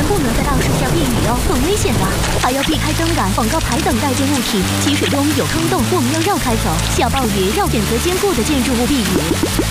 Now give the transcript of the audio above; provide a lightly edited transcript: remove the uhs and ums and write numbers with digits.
不能在大树下避雨哦，很危险的。还要避开灯杆、广告牌等带电物体。积水中有坑洞，我们要绕开走。下暴雨要选择坚固的建筑物避雨。